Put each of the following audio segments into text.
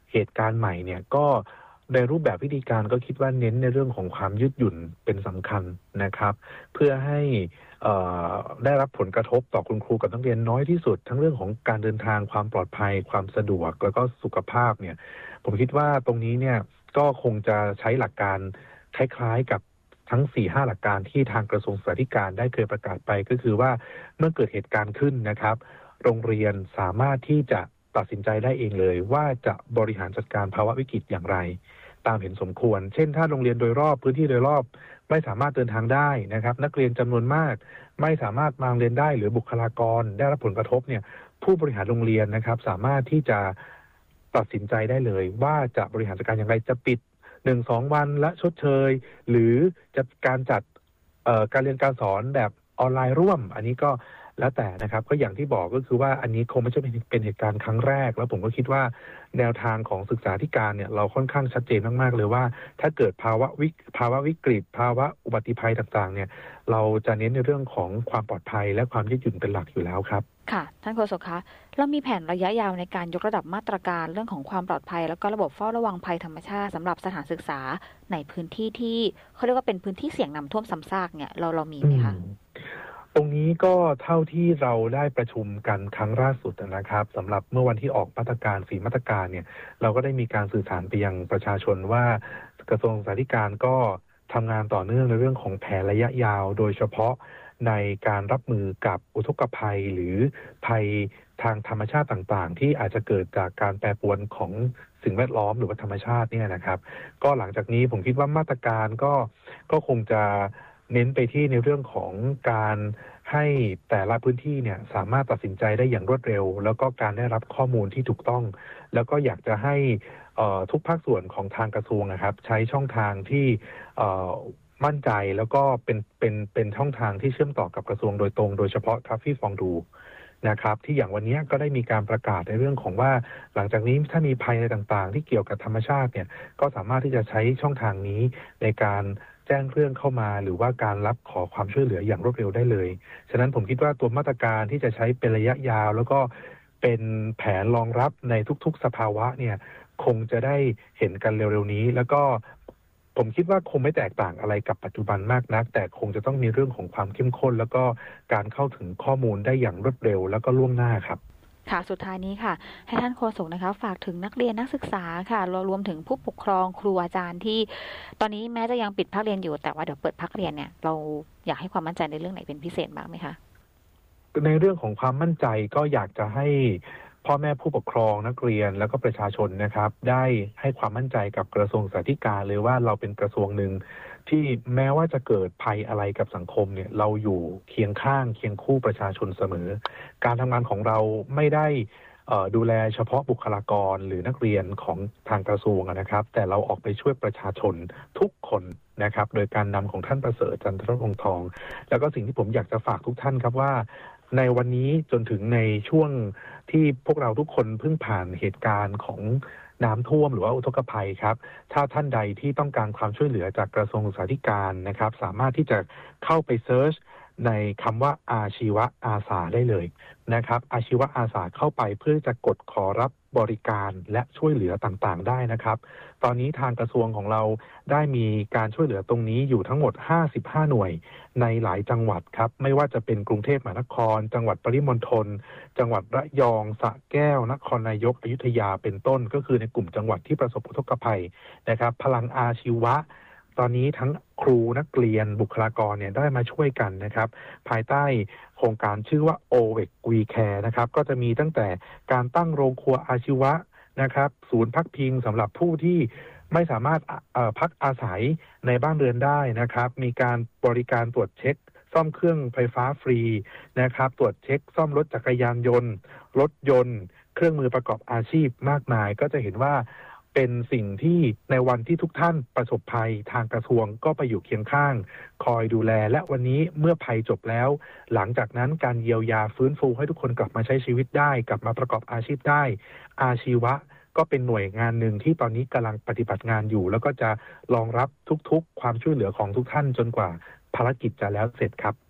เหตุการณ์ใหม่เนี่ยก็ในรูปแบบวิธีการก็คิดว่าเน้นในเรื่องของความยืดหยุ่นเป็นสำคัญนะครับเพื่อให้ได้รับผลกระทบต่อคุณครูกับนักเรียนน้อยที่สุดทั้งเรื่องของการเดินทางความปลอดภัยความสะดวกแล้วก็สุขภาพเนี่ยผมคิดว่าตรงนี้เนี่ยก็คงจะใช้หลักการคล้ายๆกับทั้ง 4-5 หลักการที่ทางกระทรวงศึกษาธิการได้เคยประกาศไปก็คือว่าเมื่อเกิดเหตุการณ์ขึ้นนะครับโรงเรียนสามารถที่จะตัดสินใจได้เองเลยว่าจะบริหารจัดการภาวะวิกฤตอย่างไรตามเห็นสมควรเช่นถ้าโรงเรียนโดยรอบพื้นที่โดยรอบไม่สามารถเดินทางได้นะครับนักเรียนจำนวนมากไม่สามารถมาเรียนได้หรือบุคลากรได้รับผลกระทบเนี่ยผู้บริหารโรงเรียนนะครับสามารถที่จะตัดสินใจได้เลยว่าจะบริหารจัดการอย่างไรจะปิด1-2 วันและชดเชยหรือจะการจัดการเรียนการสอนแบบออนไลน์ร่วมอันนี้ก็แล้วแต่นะครับก็อย่างที่บอกก็คือว่าอันนี้คงไม่ใช่เป็นเหตุการณ์ครั้งแรกแล้วผมก็คิดว่าแนวทางของศึกษาธิการเนี่ยเราค่อนข้างชัดเจนมากๆเลยว่าถ้าเกิดภาวะวิกฤตภาวะอุบัติภัยต่างๆเนี่ยเราจะเน้นในเรื่องของความปลอดภัยและความยืดหยุ่นเป็นหลักอยู่แล้วครับค่ะท่านโฆษกคะเรามีแผนระยะยาวในการยกระดับมาตรการเรื่องของความปลอดภัยแล้วก็ระบบเฝ้าระวังภัยธรรมชาติสำหรับสถานศึกษาในพื้นที่ที่เขาเรียกว่าเป็นพื้นที่เสี่ยงน้ำท่วมซ้ำซากเนี่ยเรามีไหมคะตรงนี้ก็เท่าที่เราได้ประชุมกันครั้งล่าสุดนะครับสำหรับเมื่อวันที่ออกมาตรการ4มาตรการเนี่ยเราก็ได้มีการสื่อสารไปยังประชาชนว่ากระทรวงศึกษาธิการก็ทำงานต่อเนื่องในเรื่องของแผนระยะยาวโดยเฉพาะในการรับมือกับอุทกภัยหรือภัยทางธรรมชาติต่างๆที่อาจจะเกิดจากการแปรปรวนของสิ่งแวดล้อมหรือว่าธรรมชาติเนี่ยนะครับก็หลังจากนี้ผมคิดว่ามาตรการก็คงจะเน้นไปที่ในเรื่องของการให้แต่ละพื้นที่เนี่ยสามารถตัดสินใจได้อย่างรวดเร็วแล้วก็การได้รับข้อมูลที่ถูกต้องแล้วก็อยากจะให้ทุกภาคส่วนของทางกระทรวงนะครับใช้ช่องทางที่มั่นใจแล้วก็เป็นช่องทางที่เชื่อมต่อกับกระทรวงโดยตรงโดยเฉพาะทราฟฟี่ฟองดูนะครับที่อย่างวันนี้ก็ได้มีการประกาศในเรื่องของว่าหลังจากนี้ถ้ามีภัยอะไรต่างๆที่เกี่ยวกับธรรมชาติเนี่ยก็สามารถที่จะใช้ช่องทางนี้ในการแจ้งเรื่องเข้ามาหรือว่าการรับขอความช่วยเหลืออย่างรวดเร็วได้เลยฉะนั้นผมคิดว่าตัวมาตรการที่จะใช้เป็นระยะยาวแล้วก็เป็นแผนรองรับในทุกๆสภาวะเนี่ยคงจะได้เห็นกันเร็วๆนี้แล้วก็ผมคิดว่าคงไม่แตกต่างอะไรกับปัจจุบันมากนักแต่คงจะต้องมีเรื่องของความเข้มข้นแล้วก็การเข้าถึงข้อมูลได้อย่างรวดเร็วแล้วก็ล่วงหน้าครับค่ะสุดท้ายนี้ค่ะให้ท่านโฆษกนะคะฝากถึงนักเรียนนักศึกษาค่ะรวมถึงผู้ปกครองครูอาจารย์ที่ตอนนี้แม้จะยังปิดภาคเรียนอยู่แต่ว่าเดี๋ยวเปิดภาคเรียนเนี่ยเราอยากให้ความมั่นใจในเรื่องไหนเป็นพิเศษบ้างไหมคะในเรื่องของความมั่นใจก็อยากจะให้พ่อแม่ผู้ปกครองนักเรียนแล้วก็ประชาชนนะครับได้ให้ความมั่นใจกับกระทรวงศึกษาธิการเลยว่าเราเป็นกระทรวงหนึ่งที่แม้ว่าจะเกิดภัยอะไรกับสังคมเนี่ยเราอยู่เคียงข้างเคียงคู่ประชาชนเสมอการทำงานของเราไม่ได้ดูแลเฉพาะบุคลากรหรือนักเรียนของทางกระทรวงนะครับแต่เราออกไปช่วยประชาชนทุกคนนะครับโดยการนำของท่านประเสริฐจันทรวงศ์ทองแล้วก็สิ่งที่ผมอยากจะฝากทุกท่านครับว่าในวันนี้จนถึงในช่วงที่พวกเราทุกคนเพิ่งผ่านเหตุการณ์ของน้ำท่วมหรือว่าอุทกภัยครับถ้าท่านใดที่ต้องการความช่วยเหลือจากกระทรวงศึกษาธิการนะครับสามารถที่จะเข้าไปเซิร์ชในคำว่าอาชีวะอาสาได้เลยนะครับอาชีวะอาสาเข้าไปเพื่อจะกดขอรับบริการและช่วยเหลือต่างๆได้นะครับตอนนี้ทางกระทรวงของเราได้มีการช่วยเหลือตรงนี้อยู่ทั้งหมด55หน่วยในหลายจังหวัดครับไม่ว่าจะเป็นกรุงเทพมหานครจังหวัดปริมณฑลจังหวัดระยองสระแก้วนครนายกอยุธยาเป็นต้นก็คือในกลุ่มจังหวัดที่ประสบอุทกภัยนะครับพลังอาชีวะตอนนี้ทั้งครูนักเรียนบุคลากรเนี่ยได้มาช่วยกันนะครับภายใต้โครงการชื่อว่า OVEC We Care นะครับก็จะมีตั้งแต่การตั้งโรงครัวอาชีวะนะครับศูนย์พักพิงสำหรับผู้ที่ไม่สามารถพักอาศัยในบ้านเรือนได้นะครับมีการบริการตรวจเช็คซ่อมเครื่องไฟฟ้าฟรีนะครับตรวจเช็คซ่อมรถจักรยานยนต์รถยนต์เครื่องมือประกอบอาชีพมากมายก็จะเห็นว่าเป็นสิ่งที่ในวันที่ทุกท่านประสบภัยทางกระทรวงก็ไปอยู่เคียงข้างคอยดูแลและวันนี้เมื่อภัยจบแล้วหลังจากนั้นการเยียวยาฟื้นฟูให้ทุกคนกลับมาใช้ชีวิตได้กลับมาประกอบอาชีพได้อาชีวะก็เป็นหน่วยงานหนึ่งที่ตอนนี้กำลังปฏิบัติงานอยู่แล้วก็จะรองรับทุกๆความช่วยเหลือของทุกท่านจนกว่าภารกิจจะแล้วเสร็จครับ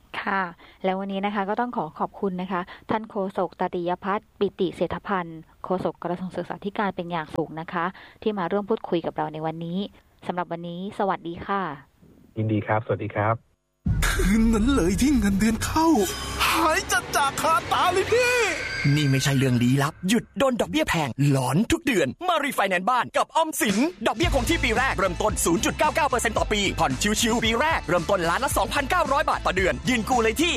ค่ะแล้ววันนี้นะคะก็ต้องขอบคุณนะคะท่านโฆษกตติยภัทรปิติเศรษฐพันธ์โฆษกกระทรวงศึกษาธิการเป็นอย่างสูงนะคะที่มาร่วมพูดคุยกับเราในวันนี้สำหรับวันนี้สวัสดีค่ะยินดีครับสวัสดีครับคืนนั้นเลยที่เงินเดือนเข้าหายจัดจากคาตาเลยพี่นี่ไม่ใช่เรื่องลี้ลับหยุดโดนดอกเบี้ยแพงหลอนทุกเดือนมารีไฟแนนซ์บ้านกับออมสินดอกเบี้ยคงที่ปีแรกเริ่มต้น 0.99% ต่อปีผ่อนชิวๆปีแรกเริ่มต้นล้านละ 2,900 บาทต่อเดือนยื่นกู้เลยที่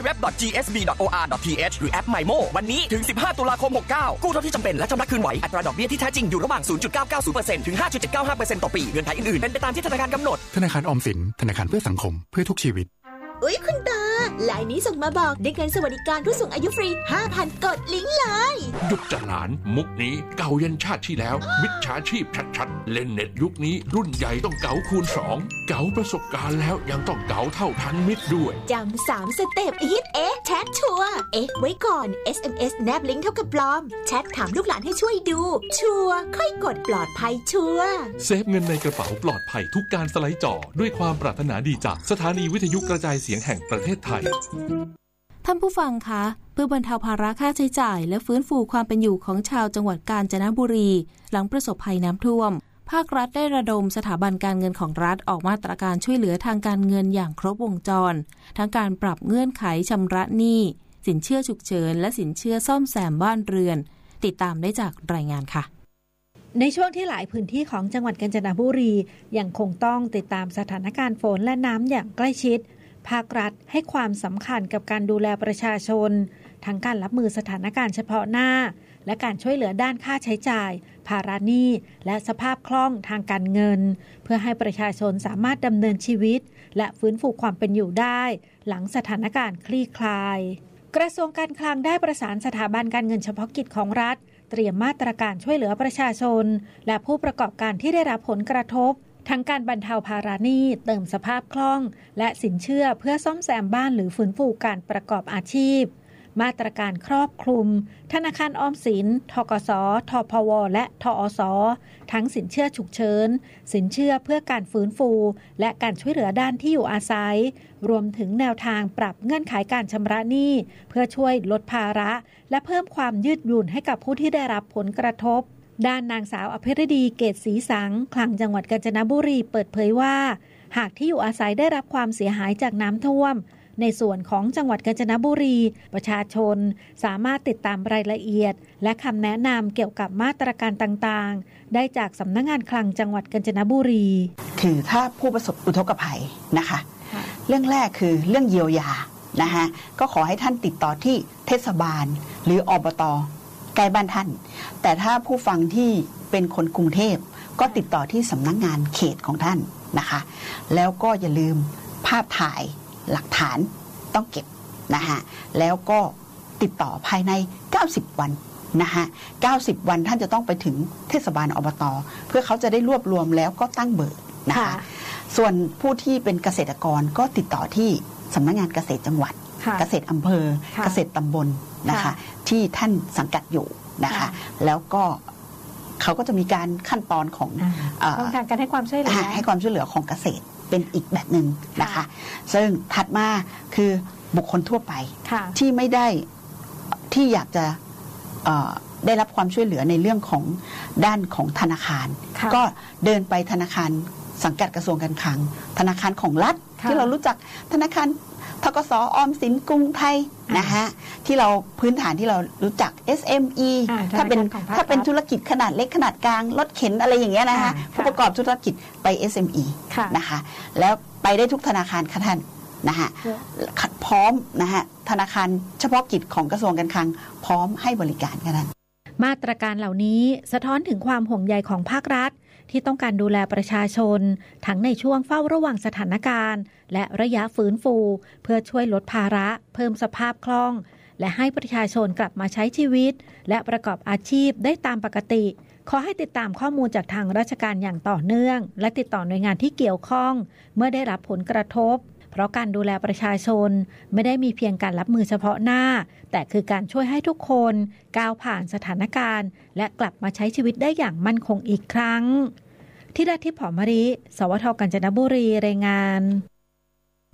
www.gsb.or.th หรือแอป MyMo วันนี้ถึง15ตุลาคม69กู้เท่าที่จำเป็นและชำระคืนไหวอัตราดอกเบี้ยที่แท้จริงอยู่ระหว่าง 0.990% ถึง 5.795% ต่อปีเงื่อนไขอื่นๆเป็นไปตามที่ธนาคารกำหนดธนาคารออมสินธนาคารเพื่อสังคมเพื่อทุกชีวิตอุ๊ยคุณตาไลน์นี้ส่งมาบอกได้เงินสวัสดิการผู้สูงอายุฟรี 5,000 กดลิงก์เลยหยุดจัดหลานมุกนี้เก่ายันชาติที่แล้วมิจฉาชีพชัดๆเล่นเน็ตยุคนี้รุ่นใหญ่ต้องเก๋าคูณ2เก๋าประสบการณ์แล้วยังต้องเก๋าเท่าทันมิตรด้วยจำ3 สเต็ปฮิตแชทชัวร์ไว้ก่อน SMS แนบลิงก์เท่ากับปลอมแชทถามลูกหลานให้ช่วยดูชัวร์ค่อยกดปลอดภัยชัวร์เซฟเงินในกระเป๋าปลอดภัยทุกการสไลด์จอด้วยความปรารถนาดีจากสถานีวิทยุกระจายเสียงแห่งประเทศไทยท่านผู้ฟังคะเพื่อบรรเทาภาระค่าใช้จ่ายและฟื้นฟูความเป็นอยู่ของชาวจังหวัดกาญจนบุรีหลังประสบภัยน้ำท่วมภาครัฐได้ระดมสถาบันการเงินของรัฐออกมาตรการช่วยเหลือทางการเงินอย่างครบวงจรทั้งการปรับเงื่อนไขชำระหนี้สินเชื่อฉุกเฉินและสินเชื่อซ่อมแซมบ้านเรือนติดตามได้จากรายงานค่ะในช่วงที่หลายพื้นที่ของจังหวัดกาญจนบุรียังคงต้องติดตามสถานการณ์ฝนและน้ำอย่างใกล้ชิดภาครัฐให้ความสำคัญกับการดูแลประชาชนทั้งการรับมือสถานการณ์เฉพาะหน้าและการช่วยเหลือด้านค่าใช้จ่ายภาระหนี้และสภาพคล่องทางการเงินเพื่อให้ประชาชนสามารถดำเนินชีวิตและฟื้นฟูความเป็นอยู่ได้หลังสถานการณ์คลี่คลายกระทรวงการคลังได้ประสานสถาบันการเงินเฉพาะกิจของรัฐเตรียมมาตรการช่วยเหลือประชาชนและผู้ประกอบการที่ได้รับผลกระทบทั้งการบรรเทาภาระหนี้เติมสภาพคล่องและสินเชื่อเพื่อซ่อมแซมบ้านหรือฟื้นฟูการประกอบอาชีพมาตรการครอบคลุมธนาคารออมสินธกส.ธพว.และทอส.ทั้งสินเชื่อฉุกเฉินสินเชื่อเพื่อการฟื้นฟูและการช่วยเหลือด้านที่อยู่อาศัยรวมถึงแนวทางปรับเงื่อนไขการชำระหนี้เพื่อช่วยลดภาระและเพิ่มความยืดหยุ่นให้กับผู้ที่ได้รับผลกระทบด้านนางสาวอภิรดีเกตศรีสังคลังจังหวัดกาญจนบุรีเปิดเผยว่าหากที่อยู่อาศัยได้รับความเสียหายจากน้ำท่วมในส่วนของจังหวัดกาญจนบุรีประชาชนสามารถติดตามรายละเอียดและคำแนะนำเกี่ยวกับมาตรการต่างๆได้จากสำนักงานคลังจังหวัดกาญจนบุรีคือถ้าผู้ประสบอุทกภัยนะคะเรื่องแรกคือเรื่องเยียวยานะคะก็ขอให้ท่านติดต่อที่เทศบาลหรืออบต.ใกล้บ้านท่านแต่ถ้าผู้ฟังที่เป็นคนกรุงเทพก็ติดต่อที่สำนักงานเขตของท่านนะคะแล้วก็อย่าลืมภาพถ่ายหลักฐานต้องเก็บนะคะแล้วก็ติดต่อภายใน90วันนะคะ90วันท่านจะต้องไปถึงเทศบาลอบต.เพื่อเขาจะได้รวบรวมแล้วก็ตั้งเบิกนะคะส่วนผู้ที่เป็นเกษตรกรก็ติดต่อที่สำนักงานเกษตรจังหวัดเกษตรอำเภอเกษตรตำบลนะคะที่ท่านสังกัดอยู่นะคะแล้วก็เขาก็จะมีการขั้นตอนของการให้ความช่วยเหลือของเกษตรเป็นอีกแบบหนึ่งนะคะซึ่งถัดมาคือบุคคลทั่วไปที่ไม่ได้ที่อยากจะได้รับความช่วยเหลือในเรื่องของด้านของธนาคารก็เดินไปธนาคารสังกัดกระทรวงการคลังธนาคารของรัฐที่เรารู้จักธนาคารธกส.ออมสินกรุงไทยนะคะที่เราพื้นฐานที่เรารู้จัก SME ถ้าเป็นธุรกิจขนาดเล็กขนาดกลางรถเข็นอะไรอย่างเงี้ยนะคะผู้ประกอบธุรกิจไป SME นะคะแล้วไปได้ทุกธนาคารค่ะท่านนะคะพร้อมนะคะธนาคารเฉพาะกิจของกระทรวงการคลังพร้อมให้บริการค่ะท่านมาตรการเหล่านี้สะท้อนถึงความห่วงใยของภาครัฐที่ต้องการดูแลประชาชนทั้งในช่วงเฝ้าระวังสถานการณ์และระยะฟื้นฟูเพื่อช่วยลดภาระเพิ่มสภาพคล่องและให้ประชาชนกลับมาใช้ชีวิตและประกอบอาชีพได้ตามปกติขอให้ติดตามข้อมูลจากทางราชการอย่างต่อเนื่องและติดต่อหน่วยงานที่เกี่ยวข้องเมื่อได้รับผลกระทบเพราะการดูแลประชาชนไม่ได้มีเพียงการรับมือเฉพาะหน้าแต่คือการช่วยให้ทุกคนก้าวผ่านสถานการณ์และกลับมาใช้ชีวิตได้อย่างมั่นคงอีกครั้งที่ดาทิพย์ผอมมะริสวท.กาญจนบุรีรายงาน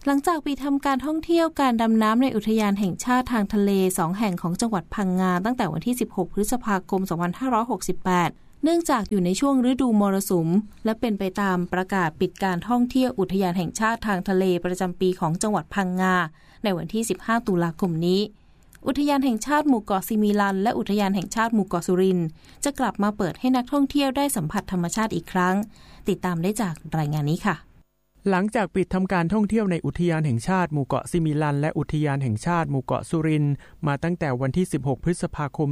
หลังจากปิดทำการท่องเที่ยวการดำน้ำในอุทยานแห่งชาติทางทะเล2แห่งของจังหวัดพังงาตั้งแต่วันที่16พฤษภาคม2568เนื่องจากอยู่ในช่วงฤดูมรสุมและเป็นไปตามประกาศปิดการท่องเที่ยวอุทยานแห่งชาติทางทะเลประจำปีของจังหวัดพังงาในวันที่15ตุลาคมนี้อุทยานแห่งชาติหมู่เกาะซิมิลันและอุทยานแห่งชาติหมู่เกาะสุรินทร์จะกลับมาเปิดให้นักท่องเที่ยวได้สัมผัสธรรมชาติอีกครั้งติดตามได้จากรายงานนี้ค่ะหลังจากปิดทำการท่องเที่ยวในอุทยานแห่งชาติหมู่เกาะซิมิลันและอุทยานแห่งชาติหมู่เกาะสุรินทร์มาตั้งแต่วันที่16พฤษภาคม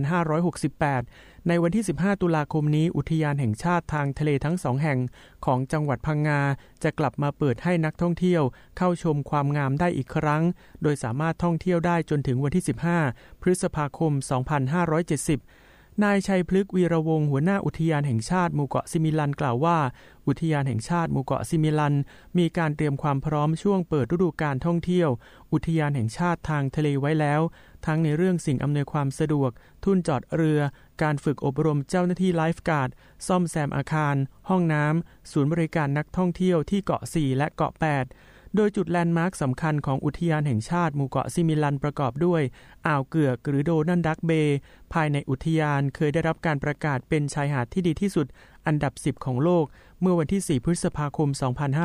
2568ในวันที่15ตุลาคมนี้อุทยานแห่งชาติทางทะเลทั้ง2แห่งของจังหวัดพังงาจะกลับมาเปิดให้นักท่องเที่ยวเข้าชมความงามได้อีกครั้งโดยสามารถท่องเที่ยวได้จนถึงวันที่15พฤษภาคม2570นายชัยพฤกษ์วีระวงศ์หัวหน้าอุทยานแห่งชาติหมู่เกาะซิมิลันกล่าวว่าอุทยานแห่งชาติหมู่เกาะซิมิลันมีการเตรียมความพร้อมช่วงเปิดฤดูกาลท่องเที่ยวอุทยานแห่งชาติทางทะเลไว้แล้วทั้งในเรื่องสิ่งอำนวยความสะดวกทุ่นจอดเรือการฝึกอบรมเจ้าหน้าที่ไลฟ์การ์ดซ่อมแซมอาคารห้องน้ำศูนย์บริการนักท่องเที่ยวที่เกาะ4และเกาะ8โดยจุดแลนด์มาร์คสำคัญของอุทยานแห่งชาติหมู่เกาะซิมิลันประกอบด้วยอ่าวเกือกหรือโดนัลดักเบย์ภายในอุทยานเคยได้รับการประกาศเป็นชายหาดที่ดีที่สุดอันดับ10ของโลกเมื่อวันที่4พฤษภาคม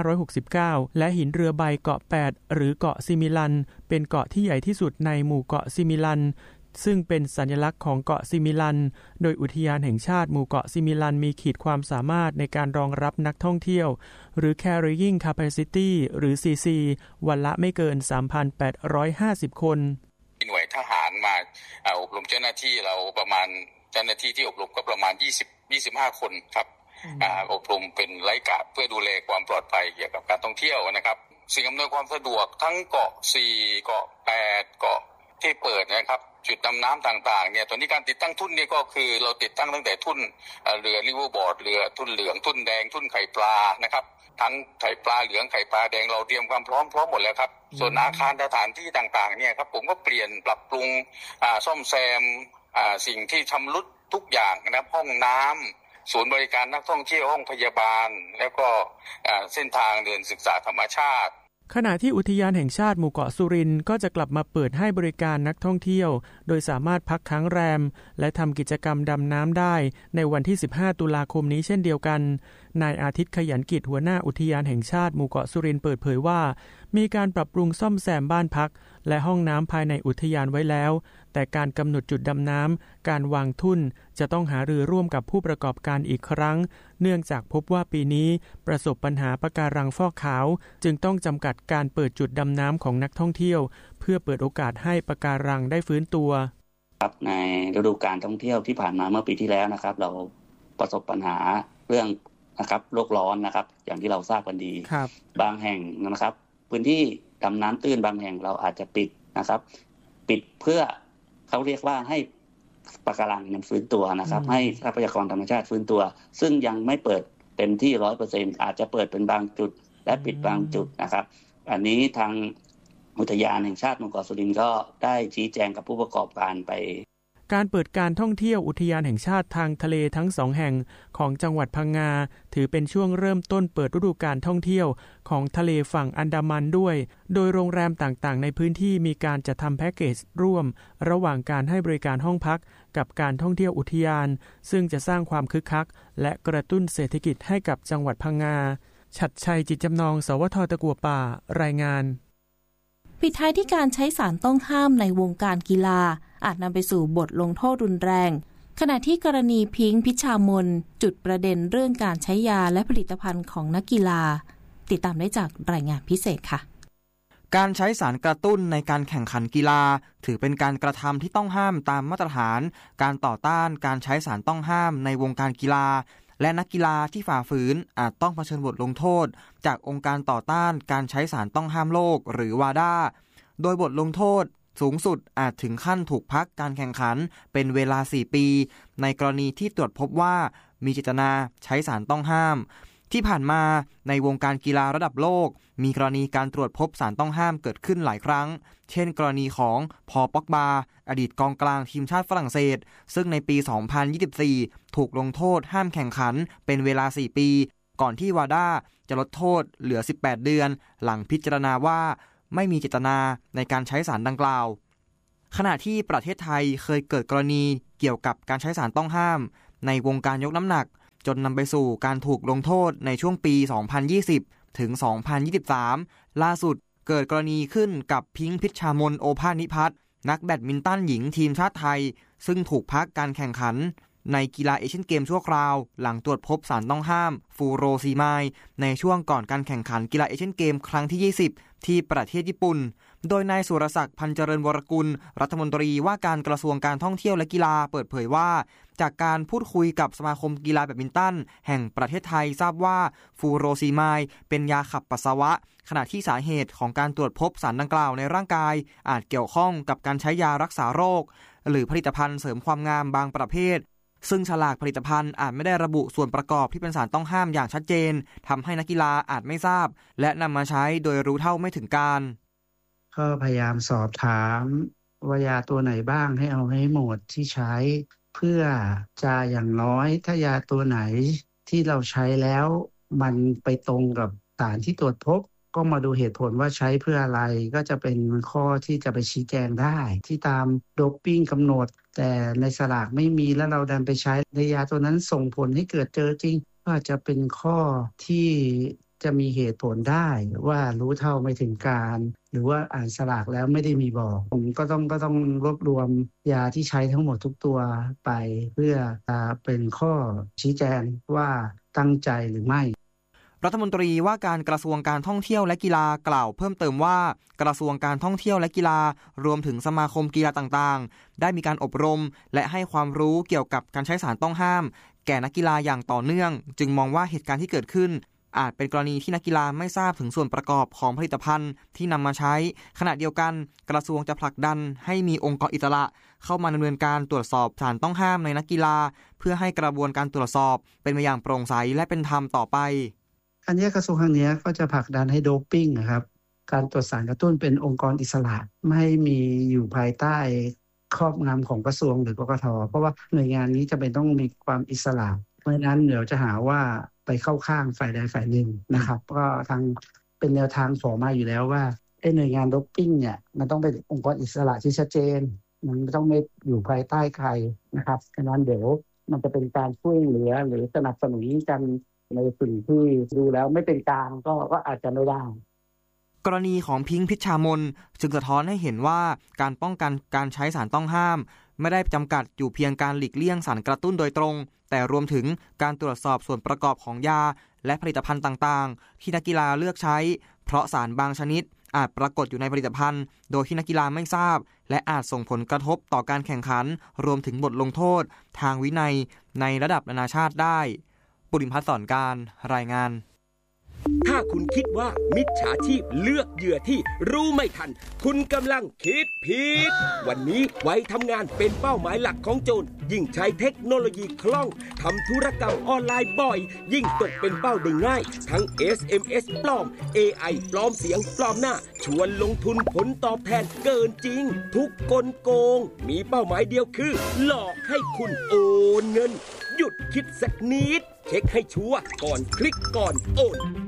2569และหินเรือใบเกาะ8หรือเกาะซิมิลันเป็นเกาะที่ใหญ่ที่สุดในหมู่เกาะซิมิลันซึ่งเป็นสัญลักษณ์ของเกาะซิมิลันโดยอุทยานแห่งชาติหมู่เกาะซิมิลันมีขีดความสามารถในการรองรับนักท่องเที่ยวหรือ Carrying Capacity หรือ CC วันละไม่เกิน 3,850 คนหน่วยทหารมาอบรมเจ้าหน้าที่เราประมาณเจ้าหน้าที่ที่อบรมก็ประมาณ20-25 คนครับอบรมเป็นไลฟ์การ์ดเพื่อดูแลความปลอดภัยเกี่ยวกับการท่องเที่ยวนะครับสิ่งอำนวยความสะดวกทั้งเกาะ4เกาะ8เกาะที่เปิดนะครับจุดดำน้ำต่างๆเนี่ยตอนนี้การติดตั้งทุ่นนี่ก็คือเราติดตั้งตั้งแต่ทุ่นเรือริเวอร์บอร์ดเรือทุ่นเหลืองทุ่นแดงทุ่นไข่ปลานะครับทั้งไข่ปลาเหลืองไข่ปลาแดงเราเตรียมความพร้อมหมดแล้วครับส่วนอาคารสถานที่ต่างๆเนี่ยครับผมก็เปลี่ยนปรับปรุงซ่อมแซมสิ่งที่ชำรุดทุกอย่างนะครับห้องน้ำศูนย์บริการนักท่องเที่ยวห้องพยาบาลแล้วก็เส้นทางเดินศึกษาธรรมชาติขณะที่อุทยานแห่งชาติหมู่เกาะสุรินทร์ก็จะกลับมาเปิดให้บริการนักท่องเที่ยวโดยสามารถพักค้างแรมและทำกิจกรรมดำน้ำได้ในวันที่15ตุลาคมนี้เช่นเดียวกันนายอาทิตย์ขยันกิจหัวหน้าอุทยานแห่งชาติหมู่เกาะสุรินทร์เปิดเผยว่ามีการปรับปรุงซ่อมแซมบ้านพักและห้องน้ำภายในอุทยานไว้แล้วแต่การกำหนดจุดดำน้ำการวางทุ่นจะต้องหารือร่วมกับผู้ประกอบการอีกครั้งเนื่องจากพบว่าปีนี้ประสบปัญหาปะการังฟอกขาวจึงต้องจำกัดการเปิดจุดดำน้ำของนักท่องเที่ยวเพื่อเปิดโอกาสให้ปะการังได้ฟื้นตัวครับในฤดูกาลท่องเที่ยวที่ผ่านมาเมื่อปีที่แล้วนะครับเราประสบปัญหาเรื่องนะครับโลกร้อนนะครับอย่างที่เราทราบกันดีบางแห่งนะครับพื้นที่ดำน้ำตื้นบางแห่งเราอาจจะปิดนะครับปิดเพื่อเขาเรียกว่าให้ปะการังมันฟื้นตัวนะครับให้ทรัพยากรธรรมชาติฟื้นตัวซึ่งยังไม่เปิดเต็มที่ 100% อาจจะเปิดเป็นบางจุดและปิดบางจุดนะครับอันนี้ทางอุทยานแห่งชาติหมู่เกาะสุรินทร์ก็ได้ชี้แจงกับผู้ประกอบการไปการเปิดการท่องเที่ยวอุทยานแห่งชาติทางทะเลทั้ง2แห่งของจังหวัดพังงาถือเป็นช่วงเริ่มต้นเปิดฤดูกาลท่องเที่ยวของทะเลฝั่งอันดามันด้วยโดยโรงแรมต่างๆในพื้นที่มีการจัดทำแพ็กเกจร่วมระหว่างการให้บริการห้องพักกับการท่องเที่ยวอุทยานซึ่งจะสร้างความคึกคักและกระตุ้นเศรษฐกิจให้กับจังหวัดพังงาฉัตรชัยจิตจำนองสวท.ตะกั่วป่ารายงานปิดท้ายที่การใช้สารต้องห้ามในวงการกีฬาอาจนำไปสู่บทลงโทษรุนแรงขณะที่กรณีพิงค์พิชามนจุดประเด็นเรื่องการใช้ยาและผลิตภัณฑ์ของนักกีฬาติดตามได้จากรายงานพิเศษค่ะการใช้สารกระตุ้นในการแข่งขันกีฬาถือเป็นการกระทำที่ต้องห้ามตามมาตรฐานการต่อต้านการใช้สารต้องห้ามในวงการกีฬาและนักกีฬาที่ฝ่าฝืนอาจต้องเผชิญบทลงโทษจากองค์การต่อต้านการใช้สารต้องห้ามโลกหรือวาดาโดยบทลงโทษสูงสุดอาจถึงขั้นถูกพักการแข่งขันเป็นเวลา4ปีในกรณีที่ตรวจพบว่ามีเจตนาใช้สารต้องห้ามที่ผ่านมาในวงการกีฬาระดับโลกมีกรณีการตรวจพบสารต้องห้ามเกิดขึ้นหลายครั้งเช่นกรณีของพอล ป็อกบาอดีตกองกลางทีมชาติฝรั่งเศสซึ่งในปี 2024 ถูกลงโทษห้ามแข่งขันเป็นเวลา4ปีก่อนที่วาด้าจะลดโทษเหลือ18 เดือนหลังพิจารณาว่าไม่มีเจตนาในการใช้สารดังกล่าวขณะที่ประเทศไทยเคยเกิดกรณีเกี่ยวกับการใช้สารต้องห้ามในวงการยกน้ำหนักจนนำไปสู่การถูกลงโทษในช่วงปี 2020 ถึง 2023 ล่าสุดเกิดกรณีขึ้นกับพิงค์พิชชามนโอภาสนิพัฒน์นักแบดมินตันหญิงทีมชาติไทยซึ่งถูกพักการแข่งขันในกีฬาเอเชียนเกมชั่วคราวหลังตรวจพบสารต้องห้ามฟูโรซีไมด์ในช่วงก่อนการแข่งขันกีฬาเอเชียนเกมครั้งที่ 20 ที่ประเทศญี่ปุ่นโดยนายสุรศักดิ์พันเจริญวรกุลรัฐมนตรีว่าการกระทรวงการท่องเที่ยวและกีฬาเปิดเผยว่าจากการพูดคุยกับสมาคมกีฬาแบดมินตันแห่งประเทศไทยทราบว่าฟูโรซีไมด์เป็นยาขับปัสสาวะขณะที่สาเหตุของการตรวจพบสารดังกล่าวในร่างกายอาจเกี่ยวข้องกับการใช้ยารักษาโรคหรือผลิตภัณฑ์เสริมความงามบางประเภทซึ่งฉลากผลิตภัณฑ์อาจไม่ได้ระบุส่วนประกอบที่เป็นสารต้องห้ามอย่างชัดเจนทำให้นักกีฬาอาจไม่ทราบและนำมาใช้โดยรู้เท่าไม่ถึงการก็พยายามสอบถามว่ายาตัวไหนบ้างให้เอาให้หมดที่ใช้เพื่อจะอย่างน้อยถ้ายาตัวไหนที่เราใช้แล้วมันไปตรงกับสารที่ตรวจพบก็มาดูเหตุผลว่าใช้เพื่ออะไรก็จะเป็นข้อที่จะไปชี้แจงได้ที่ตามโดปปิ้งกำหนดแต่ในสลากไม่มีแล้วเราดันไปใช้ในยาตัวนั้นส่งผลให้เกิดเจอจริงก็จะเป็นข้อที่จะมีเหตุผลได้ว่ารู้เท่าไม่ถึงการหรือว่าอ่านสลากแล้วไม่ได้มีบอกผมก็ต้องรวบรวมยาที่ใช้ทั้งหมดทุกตัวไปเพื่อเป็นข้อชี้แจงว่าตั้งใจหรือไม่รัฐมนตรีว่าการกระทรวงการท่องเที่ยวและกีฬากล่าวเพิ่มเติมว่ากระทรวงการท่องเที่ยวและกีฬารวมถึงสมาคมกีฬาต่างๆได้มีการอบรมและให้ความรู้เกี่ยวกับการใช้สารต้องห้ามแก่นักกีฬาอย่างต่อเนื่องจึงมองว่าเหตุการณ์ที่เกิดขึ้นอาจเป็นกรณีที่นักกีฬาไม่ทราบถึงส่วนประกอบของผลิตภัณฑ์ที่นำมาใช้ขณะเดียวกันกระทรวงจะผลักดันให้มีองค์กรอิสระเข้ามาดำเนินการตรวจสอบสารต้องห้ามในนักกีฬาเพื่อให้กระบวนการตรวจสอบเป็นไปอย่างโปร่งใสและเป็นธรรมต่อไปอันนี้กระทรวงทางนี้ก็จะผลักดันให้โดปปิ้งนะครับการตรวจสารกระตุ้นเป็นองค์กรอิสระไม่ให้มีอยู่ภายใต้ครอบงำของกระทรวงหรือกกท.เพราะว่าหน่วยงานนี้จะเป็นต้องมีความอิสระเพราะฉะนั้นเดี๋ยวจะหาว่าไปเข้าข้างฝ่ายใดฝ่ายหนึ่งนะครับก็ทางเป็นแนวทางขอมาอยู่แล้วว่าหน่วยงานโดปปิ้งเนี่ยมันต้องเป็นองค์กรอิสระที่ชัดเจนมันไม่ต้องไม่อยู่ภายใต้ใครนะครับฉะนั้นเดี๋ยวมันจะเป็นการช่วยเหลือหรือสนับสนุนกันในสิ่งที่ดูแล้วไม่เป็นกลางก็อาจจะไม่ได้กรณีของพิงค์พิชชามนจึงสะท้อนให้เห็นว่าการป้องกันการใช้สารต้องห้ามไม่ได้จำกัดอยู่เพียงการหลีกเลี่ยงสารกระตุ้นโดยตรงแต่รวมถึงการตรวจสอบส่วนประกอบของยาและผลิตภัณฑ์ต่างๆที่นักกีฬาเลือกใช้เพราะสารบางชนิดอาจปรากฏอยู่ในผลิตภัณฑ์โดยที่นักกีฬาไม่ทราบและอาจส่งผลกระทบต่อการแข่งขันรวมถึงบทลงโทษทางวินัยในระดับนานาชาติได้ปุริมพัฒน์สอนการรายงานถ้าคุณคิดว่ามิจฉาชีพเลือกเหยื่อที่รู้ไม่ทันคุณกำลังคิดผิดวันนี้ไว้ทำงานเป็นเป้าหมายหลักของโจรยิ่งใช้เทคโนโลยีคล่องทำธุรกรรมออนไลน์บ่อยยิ่งตกเป็นเป้าได้ง่ายทั้ง SMS ปลอม AI ปลอมเสียงปลอมหน้าชวนลงทุนผลตอบแทนเกินจริงทุกกลโกงมีเป้าหมายเดียวคือหลอกให้คุณโอนเงินหยุดคิดสักนิดเช็คให้ชัวร์ก่อนคลิกก่อนโอน